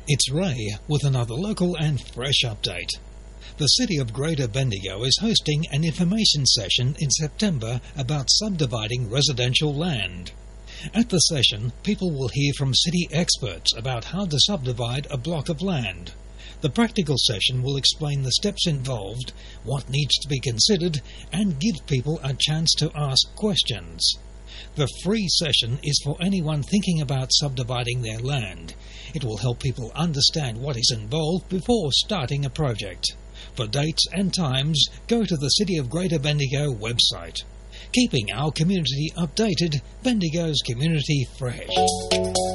It's Ray with another local and fresh update. The City of Greater Bendigo is hosting an information session in September about subdividing residential land. At the session, people will hear from city experts about how to subdivide a block of land. The practical session will explain the steps involved, what needs to be considered, and give people a chance to ask questions. The free session is for anyone thinking about subdividing their land. It will help people understand what is involved before starting a project. For dates and times, go to the City of Greater Bendigo website. Keeping our community updated, Bendigo's community fresh.